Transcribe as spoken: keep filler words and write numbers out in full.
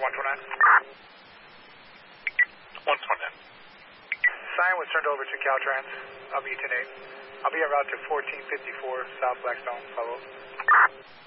one twenty-nine. one twenty-nine. Sign was turned over to Caltrans. I'll be ten eight. I'll be en route to fourteen fifty-four South Blackstone. Follow.